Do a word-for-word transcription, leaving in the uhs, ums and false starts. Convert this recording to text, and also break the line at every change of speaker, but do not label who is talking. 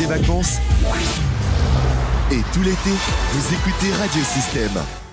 vacances. Et tout l'été, vous écoutez Radio Système.